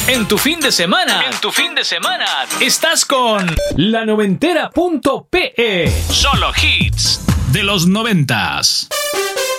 En tu fin de semana. Estás con lanoventera.pe. Solo hits de los 90s.